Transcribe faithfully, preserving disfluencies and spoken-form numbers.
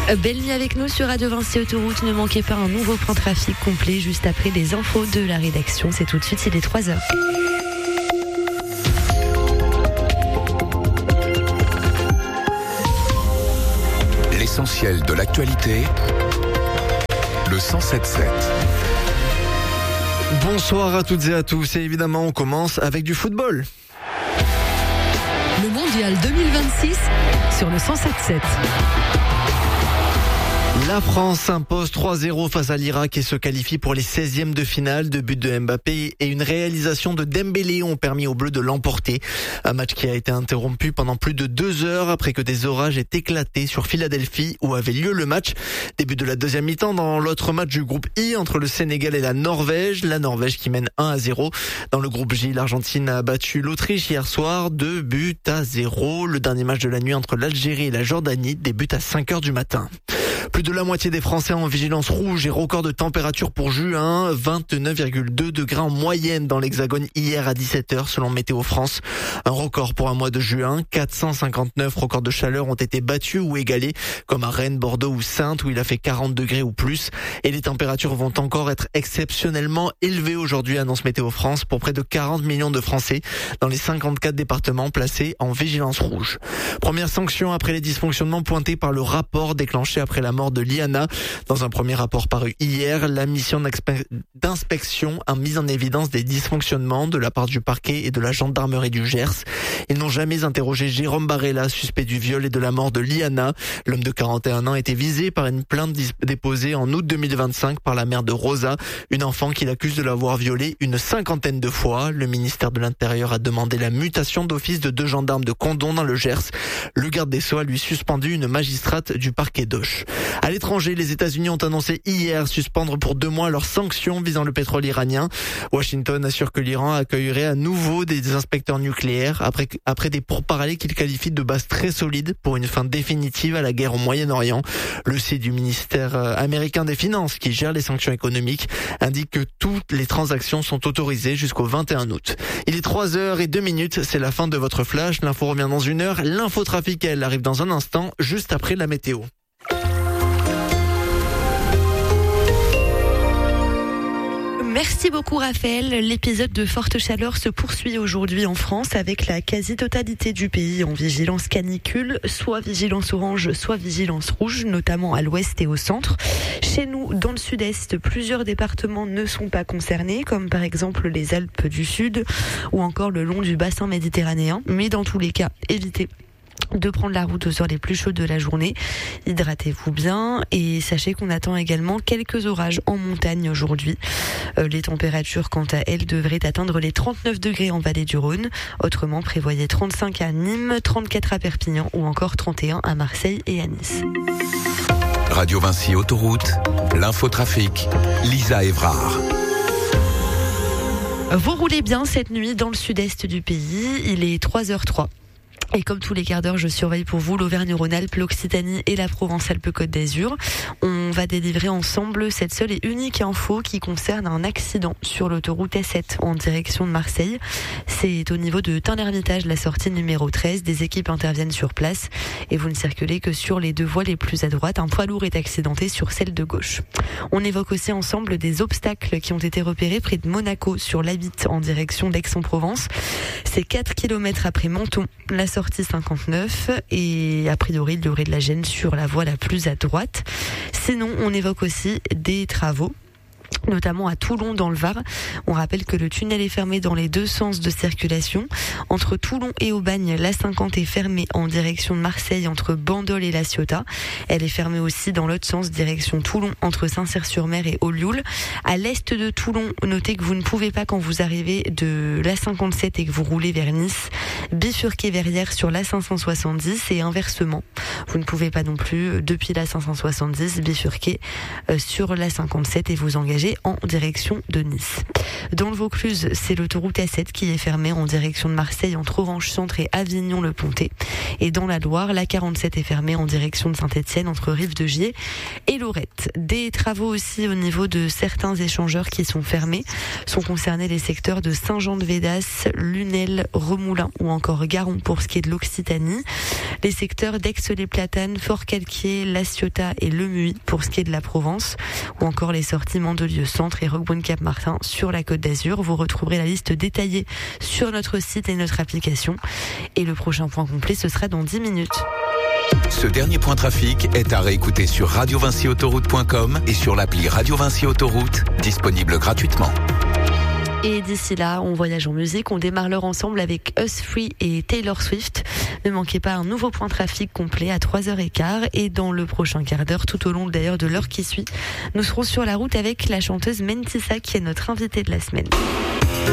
Belle nuit avec nous sur Radio Vinci Autoroute. Ne manquez pas un nouveau plan trafic complet juste après les infos de la rédaction. C'est tout de suite, il est trois heures. L'essentiel de l'actualité, le cent sept sept. Bonsoir à toutes et à tous et évidemment on commence avec du football. Le mondial deux mille vingt-six sur le cent sept sept. La France s'impose trois zéro face à l'Irak et se qualifie pour les seizièmes de finale. Deux buts de Mbappé et une réalisation de Dembélé ont permis aux Bleus de l'emporter. Un match qui a été interrompu pendant plus de deux heures après que des orages aient éclaté sur Philadelphie où avait lieu le match. Début de la deuxième mi-temps dans l'autre match du groupe I entre le Sénégal et la Norvège. La Norvège qui mène un à zéro. Dans le groupe J, l'Argentine a battu l'Autriche hier soir. Deux buts à zéro. Le dernier match de la nuit entre l'Algérie et la Jordanie débute à cinq heures du matin. Plus de la moitié des Français en vigilance rouge et record de température pour juin, vingt-neuf virgule deux degrés en moyenne dans l'Hexagone hier à dix-sept heures selon Météo France. Un record pour un mois de juin, quatre cent cinquante-neuf records de chaleur ont été battus ou égalés, comme à Rennes, Bordeaux ou Saintes où il a fait quarante degrés ou plus. Et les températures vont encore être exceptionnellement élevées aujourd'hui, annonce Météo France, pour près de quarante millions de Français dans les cinquante-quatre départements placés en vigilance rouge. Première sanction après les dysfonctionnements pointés par le rapport déclenché après la mort de Liana. Dans un premier rapport paru hier, la mission d'inspection a mis en évidence des dysfonctionnements de la part du parquet et de la gendarmerie du Gers. Ils n'ont jamais interrogé Jérôme Barella, suspect du viol et de la mort de Liana. L'homme de quarante et un ans était visé par une plainte déposée en août deux mille vingt-cinq par la mère de Rosa, une enfant qu'il accuse de l'avoir violée une cinquantaine de fois. Le ministère de l'Intérieur a demandé la mutation d'office de deux gendarmes de Condom dans le Gers. Le garde des Sceaux a lui suspendu une magistrate du parquet d'Auch. À l'étranger, les États-Unis ont annoncé hier suspendre pour deux mois leurs sanctions visant le pétrole iranien. Washington assure que l'Iran accueillerait à nouveau des inspecteurs nucléaires après, après des pourparlers qu'il qualifie de base très solides pour une fin définitive à la guerre au Moyen-Orient. Le site du ministère américain des Finances, qui gère les sanctions économiques, indique que toutes les transactions sont autorisées jusqu'au vingt et un août. Il est trois heures et deux minutes, c'est la fin de votre flash. L'info revient dans une heure. L'infotrafic, elle, arrive dans un instant, juste après la météo. Merci beaucoup Raphaël. L'épisode de forte chaleur se poursuit aujourd'hui en France avec la quasi-totalité du pays en vigilance canicule, soit vigilance orange, soit vigilance rouge, notamment à l'ouest et au centre. Chez nous, dans le sud-est, plusieurs départements ne sont pas concernés, comme par exemple les Alpes du Sud ou encore le long du bassin méditerranéen. Mais dans tous les cas, évitez de prendre la route aux heures les plus chaudes de la journée. Hydratez-vous bien et sachez qu'on attend également quelques orages en montagne aujourd'hui. Euh, les températures, quant à elles, devraient atteindre les trente-neuf degrés en vallée du Rhône. Autrement, prévoyez trente-cinq à Nîmes, trente-quatre à Perpignan ou encore trente et un à Marseille et à Nice. Radio Vinci Autoroute, l'infotrafic, Lisa Evrard. Vous roulez bien cette nuit dans le sud-est du pays. Il est trois heures trois. Et comme tous les quarts d'heure, je surveille pour vous l'Auvergne-Rhône-Alpes, l'Occitanie et la Provence-Alpes-Côte d'Azur. On va délivrer ensemble cette seule et unique info qui concerne un accident sur l'autoroute S sept en direction de Marseille. C'est au niveau de Tain-l'Hermitage, la sortie numéro treize. Des équipes interviennent sur place et vous ne circulez que sur les deux voies les plus à droite. Un poids lourd est accidenté sur celle de gauche. On évoque aussi ensemble des obstacles qui ont été repérés près de Monaco sur l'A huit en direction d'Aix-en-Provence. C'est quatre kilomètres après Menton, la sortie cinquante-neuf, et a priori il y aurait de la gêne sur la voie la plus à droite. Sinon, on évoque aussi des travaux, notamment à Toulon dans le Var. On rappelle que le tunnel est fermé dans les deux sens de circulation. Entre Toulon et Aubagne, l'A cinquante est fermée en direction de Marseille entre Bandol et La Ciotat. Elle est fermée aussi dans l'autre sens, direction Toulon, entre Saint-Cyr-sur-Mer et Olioul. À l'est de Toulon, notez que vous ne pouvez pas, quand vous arrivez de l'A cinquante-sept et que vous roulez vers Nice, bifurquer Verrières sur l'A cinq cent soixante-dix et inversement. Vous ne pouvez pas non plus, depuis l'A cinq cent soixante-dix, bifurquer sur l'A cinquante-sept et vous engager engagée en direction de Nice. Dans le Vaucluse, c'est l'autoroute A sept qui est fermée en direction de Marseille entre Orange Centre et Avignon-le-Pontet. Et dans la Loire, la quarante-sept est fermée en direction de Saint-Étienne entre Rive-de-Gier et Lorette. Des travaux aussi au niveau de certains échangeurs qui sont fermés. Sont concernés les secteurs de Saint-Jean-de-Védas, Lunel, Remoulin ou encore Garon pour ce qui est de l'Occitanie. Les secteurs d'Aix-les-Platanes, Fort-Calquier, La Ciotat et Le Muy pour ce qui est de la Provence. Ou encore les sorties Mandelieu-Centre et Roquebrune-Cap-Martin sur la Côte d'Azur. Vous retrouverez la liste détaillée sur notre site et notre application. Et le prochain point complet, ce sera dans dix minutes. Ce dernier point trafic est à réécouter sur radio vinci autoroute point com et sur l'appli Radio Vinci Autoroute, disponible gratuitement. Et d'ici là, on voyage en musique. On démarre l'heure ensemble avec Us Free et Taylor Swift. Ne manquez pas un nouveau point trafic complet à trois heures quinze. Et dans le prochain quart d'heure, tout au long d'ailleurs de l'heure qui suit, nous serons sur la route avec la chanteuse Mentissa qui est notre invitée de la semaine.